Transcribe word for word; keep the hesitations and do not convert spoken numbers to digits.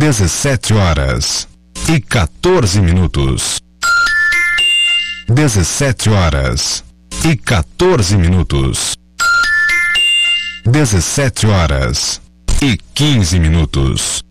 dezessete horas e quatorze minutos. Dezessete horas e quatorze minutos. Dezessete horas e quinze minutos.